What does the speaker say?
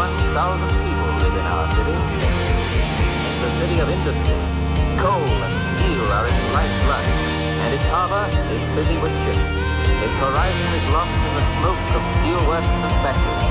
1,000 people live in our city. It's a city of industry. Coal and steel are its lifeblood, and its harbor is busy with ships. Its horizon is lost in the smoke of steelworks and factories.